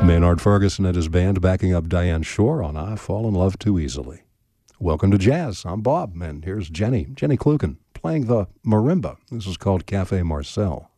Maynard Ferguson and his band backing up Diane Shore on I Fall in Love Too Easily. Welcome to Jazz. I'm Bob, and here's Jenny Kluken, playing the marimba. This is called Cafe Marcel.